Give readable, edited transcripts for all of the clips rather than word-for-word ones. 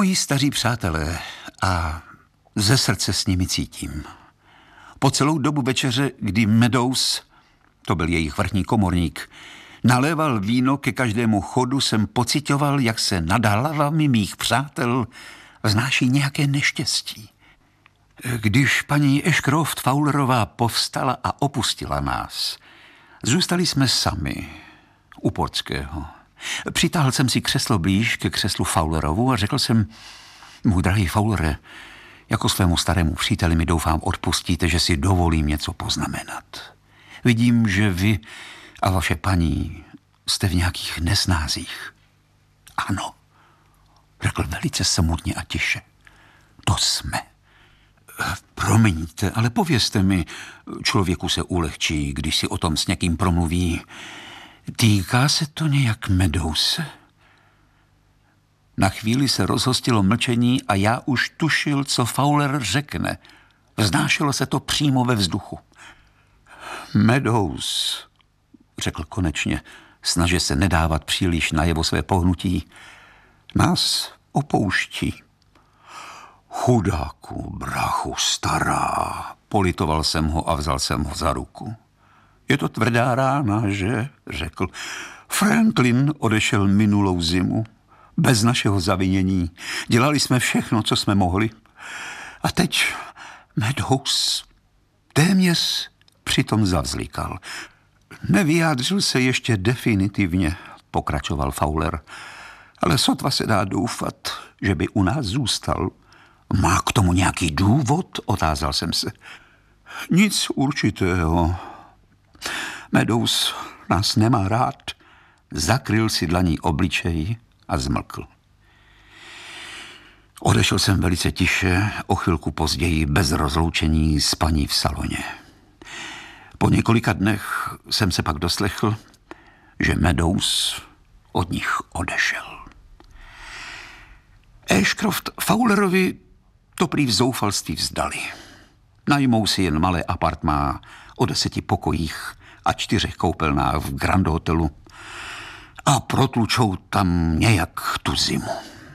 Moji staří přátelé a ze srdce s nimi cítím. Po celou dobu večeře, kdy Meadows, to byl jejich vrchní komorník, naléval víno ke každému chodu, jsem pocitoval, jak se nad hlavami mých přátel vznáší nějaké neštěstí. Když paní Ashcroft Fowlerová povstala a opustila nás, zůstali jsme sami u Portského. Přitáhl jsem si křeslo blíž ke křeslu Fowlerovu a řekl jsem: můj drahý Fowlere, jako svému starému příteli mi doufám odpustíte, že si dovolím něco poznamenat. Vidím, že vy a vaše paní jste v nějakých nesnázích. Ano, řekl velice smutně a tiše. To jsme. Promiňte, ale povězte mi, člověku se ulehčí, když si o tom s někým promluví. Týká se to nějak Meadowse? Na chvíli se rozhostilo mlčení a já už tušil, co Fowler řekne. Vznášelo se to přímo ve vzduchu. Meadows, řekl konečně, snaží se nedávat příliš najevo své pohnutí, nás opouští. Chudáku, brachu, stará, politoval jsem ho a vzal jsem ho za ruku. Je to tvrdá rána, že? Řekl. Franklin odešel minulou zimu. Bez našeho zavinění. Dělali jsme všechno, co jsme mohli. A teď Meadows téměř přitom zavzlikal. Nevyjádřil se ještě definitivně, pokračoval Fowler, ale sotva se dá doufat, že by u nás zůstal. Má k tomu nějaký důvod? Otázal jsem se. Nic určitého. Meadows nás nemá rád. Zakryl si dlaní obličej a zmlkl. Odešel jsem velice tiše, o chvilku později bez rozloučení s paní v saloně. Po několika dnech jsem se pak doslechl, že Meadows od nich odešel. Ashcroft Fowlerovi to prý v zoufalství vzdali. Najmou si jen malé apartmá o 10 pokojích a 4 koupelnách v Grand Hotelu a protlučou tam nějak tu zimu.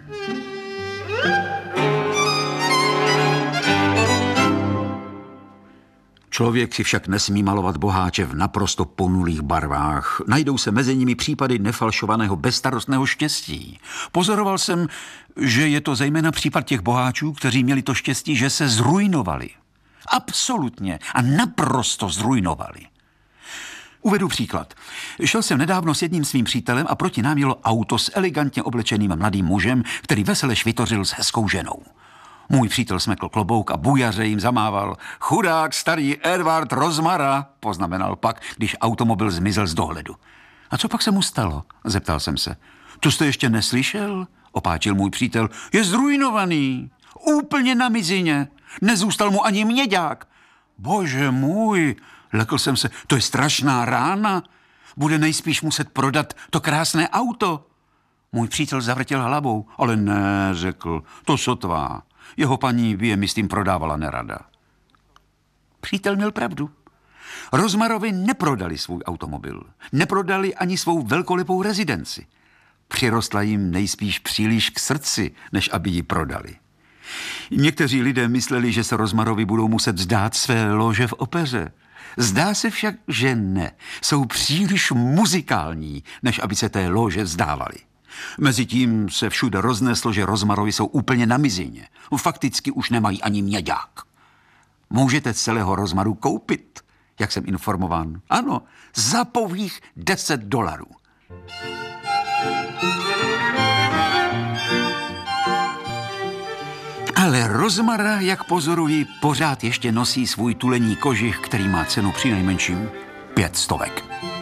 Člověk si však nesmí malovat boháče v naprosto ponulých barvách. Najdou se mezi nimi případy nefalšovaného bezstarostného štěstí. Pozoroval jsem, že je to zejména případ těch boháčů, kteří měli to štěstí, že se zrujnovali. Absolutně a naprosto zrujnovali. Uvedu příklad. Šel jsem nedávno s jedním svým přítelem a proti nám jelo auto s elegantně oblečeným mladým mužem, který vesele švitořil s hezkou ženou. Můj přítel smekl klobouk a bujaře jim zamával. Chudák starý Edward Rozmara, poznamenal pak, když automobil zmizel z dohledu. A co pak se mu stalo? Zeptal jsem se. To jste ještě neslyšel? Opáčil můj přítel. Je zrujnovaný. Úplně na mizině. Nezůstal mu ani měďák. Bože můj, lekl jsem se, to je strašná rána. Bude nejspíš muset prodat to krásné auto. Můj přítel zavrtěl hlavou. Ale ne, řekl, to sotva. Jeho paní by je, myslím, prodávala nerada. Přítel měl pravdu. Rozmarovi neprodali svůj automobil. Neprodali ani svou velkolepou rezidenci. Přirostla jim nejspíš příliš k srdci, než aby ji prodali. Někteří lidé mysleli, že se Rozmarovi budou muset vzdát své lože v opeře. Zdá se však, že ne. Jsou příliš muzikální, než aby se té lože vzdávali. Mezitím se všude rozneslo, že Rozmarovi jsou úplně na mizině. Fakticky už nemají ani měďák. Můžete celého Rozmaru koupit, jak jsem informován. Ano, za pouhých $10. Ale Rozmara, jak pozoruji, pořád ještě nosí svůj tulení kožich, který má cenu přinejmenším 500.